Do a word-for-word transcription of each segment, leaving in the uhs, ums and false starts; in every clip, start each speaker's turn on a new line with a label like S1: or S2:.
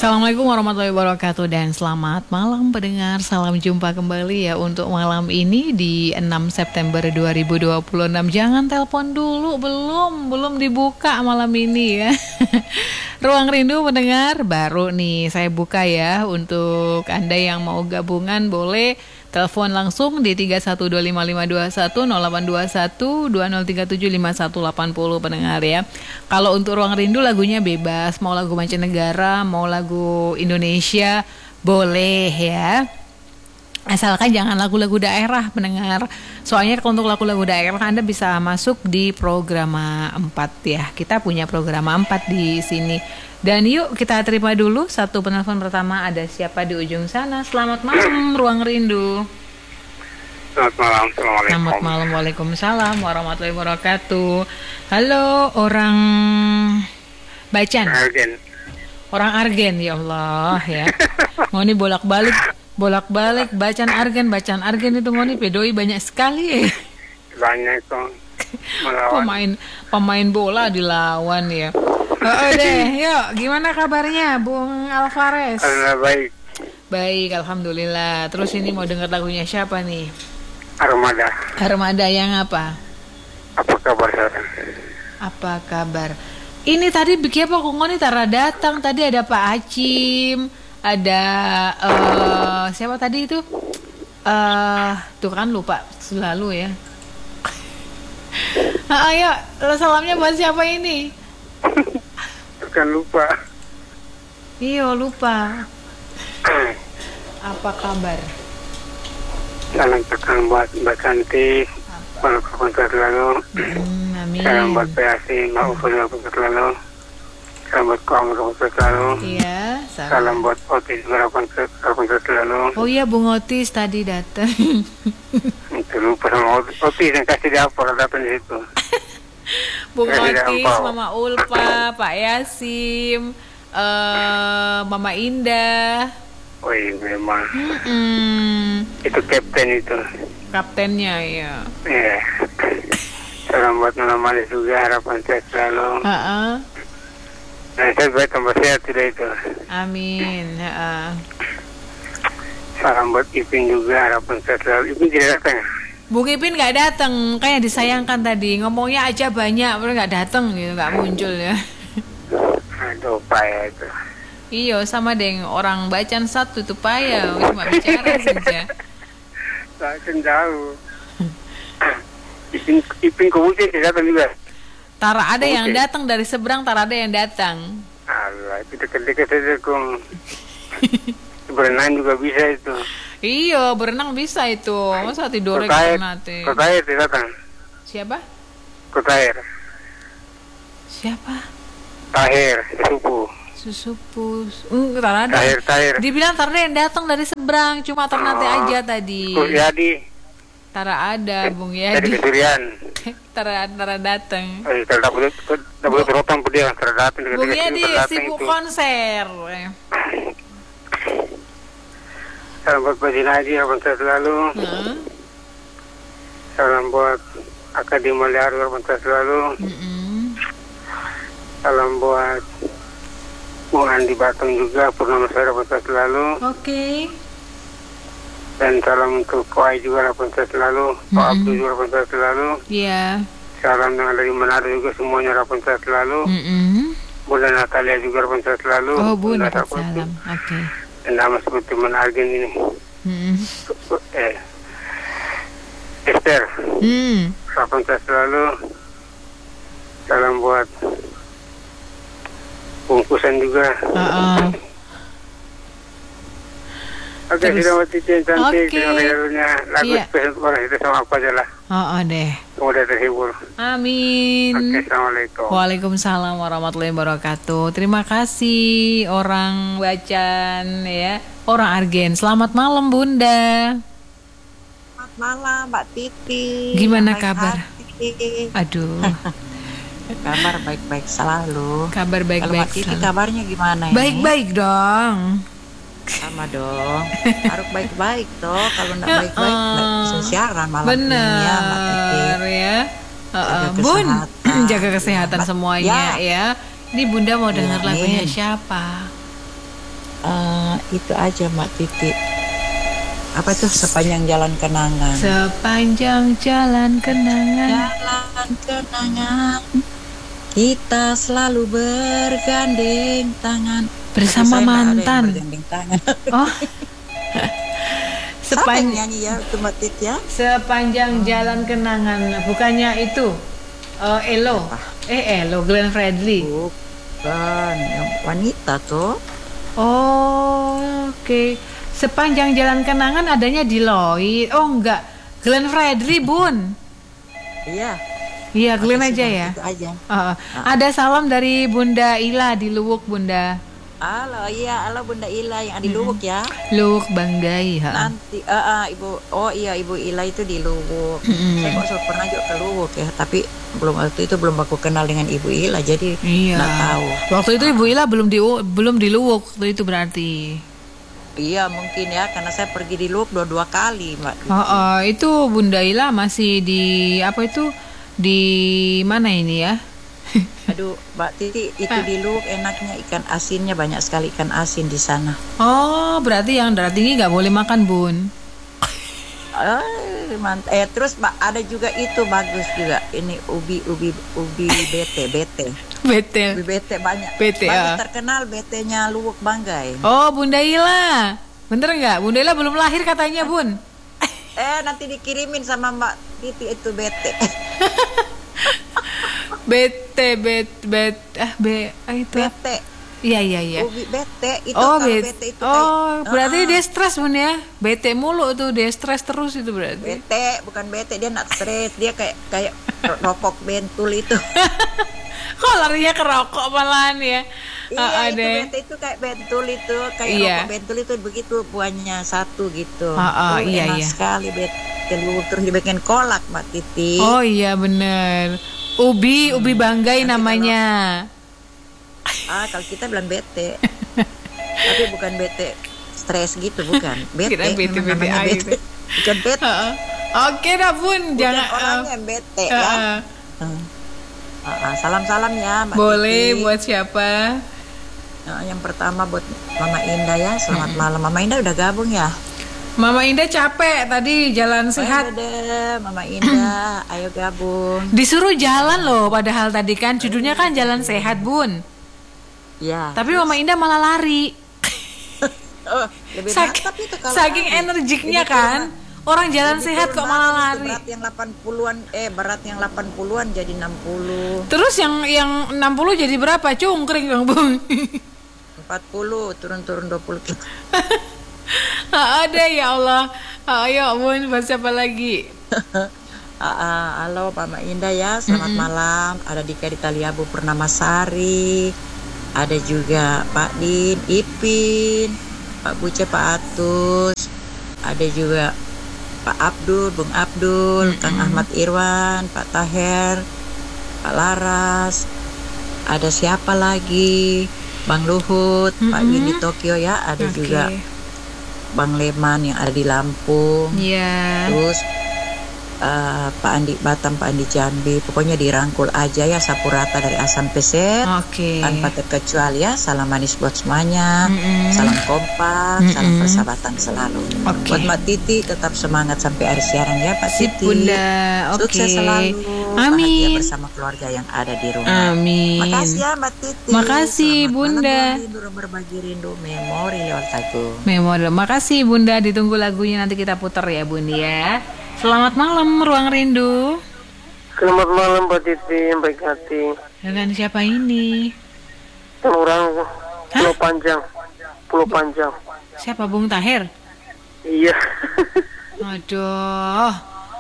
S1: Assalamualaikum warahmatullahi wabarakatuh dan selamat malam pendengar. Salam jumpa kembali ya untuk malam ini di enam September dua ribu dua puluh enam. Jangan telepon dulu, belum belum dibuka malam ini ya. Ruang Rindu pendengar baru nih saya buka ya. Untuk Anda yang mau gabungan boleh telepon langsung di tiga satu dua lima lima dua satu nol delapan dua satu dua nol tiga tujuh lima satu delapan nol pendengar ya. Kalau untuk Ruang Rindu lagunya bebas, mau lagu mancanegara, mau lagu Indonesia boleh ya. Asalkan jangan lagu-lagu daerah pendengar. Soalnya kalau untuk lagu-lagu daerah Anda bisa masuk di program empat ya. Kita punya program empat di sini. Dan yuk kita terima dulu satu penelpon pertama. Ada siapa di ujung sana? Selamat malam Ruang Rindu.
S2: Selamat malam. Assalamualaikum.
S1: Selamat malam. Waalaikumsalam warahmatullahi wabarakatuh. Halo orang Bacan.
S2: Argen.
S1: Orang Argen ya Allah ya. Ngoni bolak-balik bolak-balik Bacan Argen, Bacan Argen itu ngoni pedoi banyak sekali.
S2: Banyak kok.
S1: Pemain pemain bola dilawan ya. Oh deh, yuk gimana kabarnya Bung Alvarez?
S2: Alhamdulillah baik.
S1: Baik, alhamdulillah. Terus ini mau dengar lagunya siapa nih?
S2: Armada.
S1: Armada yang apa?
S2: Apa kabar sekarang?
S1: Apa kabar? Ini tadi bikin apa kok ngoni tara datang? Tadi ada Pak Acim, ada uh, siapa tadi itu? Uh, tuh kan lupa selalu ya. Ah, ayo, salamnya buat siapa ini?
S2: Bukan lupa.
S1: Iya lupa. Apa kabar?
S2: Salam tekan buat Mbak Cantik, Mbak Konser lalu.
S1: Hmm, amin.
S2: Salam buat P A S I, Mbak Ufo Konser lalu. Salam buat kamu Konser lalu.
S1: Iya.
S2: Salam, salam buat Otis Mbak Konser lalu.
S1: Oh iya Bung Otis tadi datang.
S2: Itu lupa sama Otis yang kasih dia apa datang di situ.
S1: Bung Otis, Mama Ulpa, Pak Yasim, uh, Mama Indah.
S2: Oh iya memang.
S1: Mm-mm.
S2: Itu kapten itu.
S1: Kaptennya ya.
S2: Iya. Salam buat Nona Malis juga, harapan sehat selalu.
S1: Uh-uh.
S2: Nah, saya baik tambah sehat tidak itu.
S1: Amin. Uh-uh.
S2: Salam buat Ipin juga, harapan sehat selalu. Ipin tidak datang.
S1: Bung Ipin nggak datang, kayak disayangkan tadi ngomongnya aja banyak, tapi nggak datang gitu, nggak muncul ya.
S2: Aduh, payah itu.
S1: Iya, sama deng orang Bacan satu tuh payah, cuma bicara saja.
S2: Bacan jauh. Ipin Ipin kemudian tidak datang juga.
S1: Tara ada yang datang dari seberang, tara ada yang datang.
S2: Allah, itu dekat-dekat saja kong. Berenang juga bisa itu.
S1: Iya, berenang bisa itu. Masa tidur nanti.
S2: Kota air tidak datang.
S1: Siapa?
S2: Kota air.
S1: Siapa?
S2: Tahir, susupu.
S1: Susupu. Uh, tar ada.
S2: Tahir, Tahir.
S1: Dibilang tar ada yang datang dari seberang, cuma ternate oh, aja tadi.
S2: Bung Yadi.
S1: Tara ada, Bung Yadi.
S2: Dari Kesurian.
S1: tara tara datang.
S2: Eh, kalau dapat dapat terotong dia tara datang.
S1: Bung Yadi sibuk konser.
S2: Salam buat Pak Haji, harapan sehat selalu. Hmm. Salam buat Akademi Maliar, harapan sehat selalu. Hmm. Salam buat Bung Andi Batang juga, Purnama saya, harapan sehat selalu.
S1: Oke. Okay.
S2: Dan salam untuk Koai juga, harapan sehat selalu. Hmm. Pak Abdul juga, harapan sehat selalu.
S1: Iya. Yeah.
S2: Salam yang dari Manado juga semuanya, harapan sehat selalu. Hmm. Bunda Natalia juga, harapan sehat selalu.
S1: Oh, Bunda salam. Oke. Okay.
S2: Nama seperti Menargen ini. Hmm. Eh, Esther. Hmm. Harapan sehat selalu. Salam buat bungkusan juga. Uh-uh. Oke, okay, sudah mati yang cantik. Okay. Dengan lagu yeah. Spesial orang itu sama apa aja lah.
S1: Oh, deh.
S2: Semoga terhibur.
S1: Amin.
S2: Oke, okay, assalamualaikum.
S1: Waalaikumsalam warahmatullahi wabarakatuh. Terima kasih orang Bacan ya, orang Argen. Selamat malam Bunda.
S3: Selamat malam Mbak Titi.
S1: Gimana kabar? Hati. Aduh.
S3: Kabar baik-baik selalu.
S1: Kabar baik-baik.
S3: Kalau Mbak Titi kabarnya gimana ini?
S1: Baik-baik dong.
S3: Sama dong. Harus baik-baik toh. Kalau nggak ya, baik-baik nggak uh, bisa siaran malam
S1: bener,
S3: ini ya Mbak Titi.
S1: Ya. Uh, uh, Bun, jaga kesehatan ya, semuanya ya. ya. Ini Bunda mau dengar ya, lagunya siapa?
S3: uh, itu aja Mbak Titi. Apa tuh sepanjang jalan kenangan?
S1: Sepanjang jalan kenangan.
S3: Jalan kenangan. Kita selalu bergandeng tangan.
S1: Bersama mantan.
S3: Bergandeng tangan.
S1: Oh.
S3: Sepanjang nyanyi ya itu Mbak Titi ya.
S1: Sepanjang jalan kenangan. Bukannya itu uh, Elo. Apa? Eh Elo Glenn Fredly.
S3: Bukan, yang wanita tuh.
S1: Oh, oke. Okay. Sepanjang jalan kenangan adanya di Lloyd. Oh enggak, Glenn Fredly Bun.
S3: Iya.
S1: Iya Glenn aja ya.
S3: Aja.
S1: Uh, nah. Ada salam dari Bunda Ila di Luwuk Bunda.
S3: Halo, iya, halo Bunda Ila yang ada di Luwuk ya.
S1: Luwuk Banggai. Ha.
S3: Nanti, uh, uh, ibu, oh iya Ibu Ila itu di Luwuk. Mm-hmm. Saya kok pernah juga ke Luwuk ya, tapi belum waktu itu belum aku kenal dengan Ibu Ila, jadi
S1: iya.
S3: nggak tahu.
S1: Waktu itu Ibu Ila belum di belum di Luwuk waktu itu berarti.
S3: Iya mungkin ya, karena saya pergi di Luwuk dua-dua kali Mbak.
S1: Oh, oh, itu Bunda Ila masih di apa itu di mana ini ya?
S3: Aduh Mbak Titi, itu di Luwuk enaknya ikan asinnya, banyak sekali ikan asin di sana.
S1: Oh berarti yang darah tinggi nggak boleh makan Bun?
S3: Eh, mant- eh terus Mbak ada juga itu bagus juga ini ubi ubi ubi bete bete.
S1: Bete.
S3: Ubi bete banyak.
S1: Bete
S3: banyak
S1: ya.
S3: Terkenal betenya Luwuk Banggai.
S1: Oh Bunda Ila, bener nggak? Bunda Ila belum lahir katanya Bun.
S3: Eh nanti dikirimin sama Mbak Titi itu bete.
S1: bete bet bet ah be ah, itu.
S3: Bete.
S1: Iya iya iya.
S3: Ubi bete itu
S1: oh,
S3: kalau
S1: bet-
S3: bete itu
S1: oh
S3: kayak,
S1: berarti
S3: uh-uh.
S1: dia stres Bun ya. Bete mulu tuh, dia stres terus itu berarti.
S3: Bete bukan bete, dia nak stres, dia kayak kayak rokok bentul itu.
S1: Kok larinya ke rokok malahan ya?
S3: Iya
S1: uh,
S3: itu bete itu kayak bentul itu, kayak
S1: iya.
S3: rokok bentul itu begitu buahnya satu gitu.
S1: Uh, uh,
S3: oh,
S1: iya,
S3: enak
S1: iya.
S3: sekali bete Luwuk, terus dibikin kolak Mbak Titi.
S1: Oh iya bener. Ubi hmm. ubi Banggai nanti namanya.
S3: Kalau, ah kalau kita bilang bete, tapi bukan bete stres gitu, bukan. Bete.
S1: Kita bete bete aja.
S3: Bukan bete.
S1: Uh, Oke dah Bun,
S3: bukan
S1: jangan
S3: orangnya uh, bete uh, ya. Uh. Uh, uh, salam-salam ya Mbak
S1: Boleh
S3: Titi.
S1: Buat siapa?
S3: Nah, yang pertama buat Mama Indah ya. Selamat hmm. malam. Mama Indah udah gabung ya?
S1: Mama Indah capek tadi jalan sehat.
S3: Oh, deh, Mama Indah, ayo gabung.
S1: Disuruh jalan loh, padahal tadi kan judulnya kan jalan sehat Bun.
S3: Ya.
S1: Tapi Mama Indah malah lari.
S3: Oh, lebih
S1: Saking,
S3: mantap itu kalau
S1: saking energiknya kan. Orang jalan lebih sehat kok malah lari.
S3: Berat yang delapan puluhan eh berat yang delapan puluhan jadi enam puluh.
S1: Terus yang yang enam puluh jadi berapa? Cungkring dong, Bung.
S3: empat puluh turun-turun dua puluh kilo.
S1: Ada ya Allah. Ayo Bun, buat siapa lagi?
S3: uh, halo Mama Indah ya, selamat mm-hmm. malam. Ada Dika di Taliabu Purnamasari. Ada juga Pak Din, Ipin, Pak Buce, Pak Atus. Ada juga Pak Abdul, Bung Abdul, mm-hmm. Kang Ahmad Irwan, Pak Taher, Pak Laras. Ada siapa lagi? Bang Luhut, mm-hmm. Pak Win di Tokyo ya. Ada okay. juga Bang Leman yang ada di Lampung.
S1: Iya. Yeah.
S3: Terus uh, Pak Andi Batam, Pak Andi Jambi. Pokoknya dirangkul aja ya, sapu rata dari A sampai Z.
S1: Oke. Okay.
S3: Tanpa terkecuali ya. Salam manis buat semuanya. Mm-mm. Salam kompak, Mm-mm. salam persahabatan selalu. Okay. Buat Mbak Titi tetap semangat sampai hari siaran ya Pak
S1: Sip,
S3: Titi.
S1: Bunda. Oke.
S3: Okay. Sukses selalu.
S1: Amin.
S3: Bahagia bersama keluarga yang ada di rumah.
S1: Amin.
S3: Makasih ya Mbak Titi.
S1: Makasih
S3: Selamat
S1: Bunda.
S3: Malam, berbagi rindu memori lewat lagu.
S1: Memori. Makasih Bunda, ditunggu lagunya nanti kita putar ya Bun ya. Selamat malam Ruang Rindu.
S2: Selamat malam Mbak Titi yang baik hati.
S1: Dengan siapa ini?
S2: Orang Pulau Panjang. Pulau Panjang.
S1: Siapa Bung Taher?
S2: Iya.
S1: Aduh.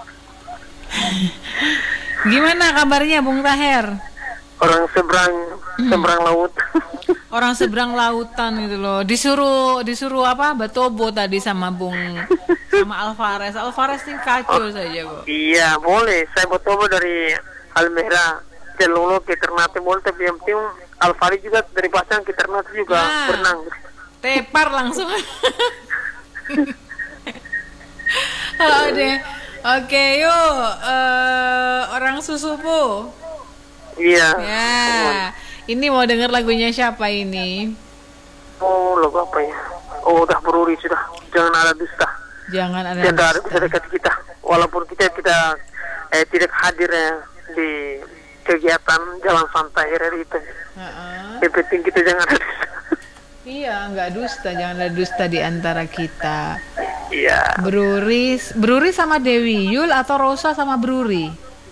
S1: Gimana kabarnya Bung Taher?
S2: Orang seberang hmm. seberang laut.
S1: Orang seberang lautan gitu loh. Disuruh disuruh apa? Batobo tadi sama Bung sama Alvarez. Alvarez ini kacau oh, saja kok.
S2: Iya, boleh. Saya Batobo dari Almera. Celolo ke Ternate boleh, tapi yang penting Alvarez juga dari Pasang ke Ternate juga nah, berenang.
S1: Tepar langsung. Oh deh. Oke, yuk uh, orang susupu.
S2: Iya.
S1: Ya. Ini mau denger lagunya siapa ini?
S2: Oh, logo apa ya? Oh, udah beruri sudah. Jangan ada dusta.
S1: Jangan ada
S2: Tidak ada
S1: dusta.
S2: bisa dekat kita. Walaupun kita kita eh, tidak hadir eh, di kegiatan jalan santai R R I itu.
S1: Uh-uh.
S2: Yang penting kita jangan ada dusta.
S1: Iya, nggak dusta, jangan ada dusta di antara kita.
S2: Iya.
S1: Bruri, Bruri sama Dewi Yul atau Rosa sama Bruri?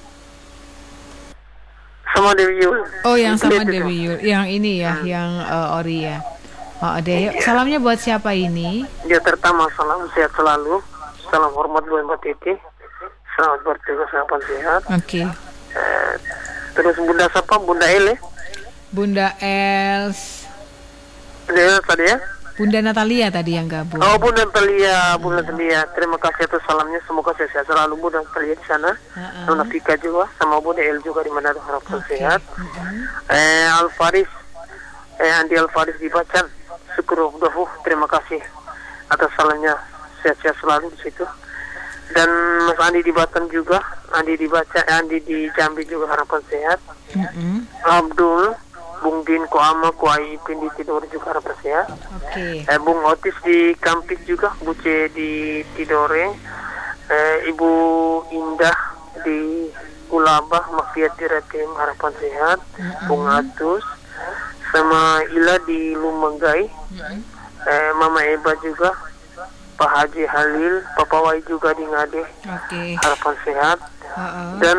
S2: Sama Dewi Yul.
S1: Oh, yang sama
S2: Lihat itu.
S1: Dewi Yul, yang ini ya,
S2: Hmm.
S1: yang uh, Ori ya. Oh, deh.
S2: Iya.
S1: Salamnya buat siapa ini?
S2: Dia pertama salam sehat selalu. Salam hormat buat Mbak Titi. Selamat bertugas selamat sehat.
S1: Oke.
S2: Eh, terus Bunda siapa? Bunda Ele.
S1: Bunda Els,
S2: Bunda Ele tadi ya.
S1: Bunda Natalia tadi yang gabung.
S2: Oh, Bunda Natalia, Bunda Natalia. Terima kasih atas salamnya. Semoga sehat selalu Bunda Natalia di sana.
S1: Uh-uh.
S2: Nona Fika juga sama Bunda El juga di mana harapan
S1: Oke.
S2: sehat.
S1: Mm-mm.
S2: Eh, Alfaris, eh Andi Alfaris di Bacan. Syukur Abdahu. Terima kasih atas salamnya. Sehat-sehat selalu di situ. Dan Mas Andi di Batam juga, Andi di Baca, Andi di Jambi juga harapan sehat.
S1: Mm-mm.
S2: Abdul, Bung Din Koama, Kuai Ipin di Tidore juga harapan sehat.
S1: Oke.
S2: Eh, Bung Otis di Kampik juga, Buce di Tidore, eh, Ibu Indah di Ulabah, Mafiat di Retim harapan sehat.
S1: Mm-mm.
S2: Bung Atus, sama Ila di Lumenggai,
S1: Mm-mm.
S2: eh, Mama Eba juga, Pak Haji Halil, Papa Wai juga di Ngade
S1: Oke.
S2: harapan sehat.
S1: Uh-uh.
S2: Dan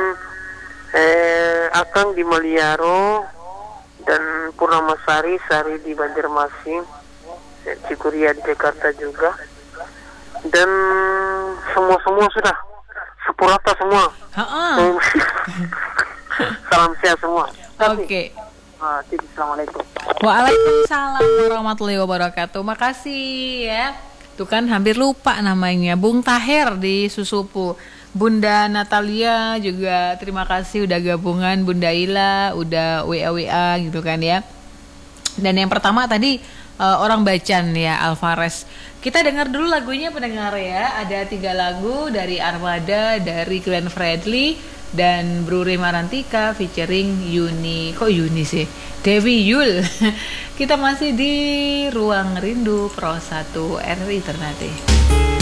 S2: eh, Akang di Maliaro dan Purnamasari Sari di Banjarmasin, eh, Cikuria di Jakarta juga, dan semua semua sudah sepurata semua.
S1: Ha-ha.
S2: Salam sehat semua.
S1: Oke.
S2: Ah, Titi, assalamualaikum.
S1: Waalaikumsalam warahmatullahi wabarakatuh. Makasih ya. Tuh kan hampir lupa namanya. Bung Taher di Susupu. Bunda Natalia juga terima kasih udah gabungan. Bunda Ila udah W A W A gitu kan ya. Dan yang pertama tadi uh, orang Bacan ya, Alvarez. Kita dengar dulu lagunya pendengar ya. Ada tiga lagu dari Armada, dari Glenn Fredly dan Bruri Marantika featuring Yuni. Kok Yuni sih? Dewi Yul. Kita masih di Ruang Rindu Pro satu R R I Ternate.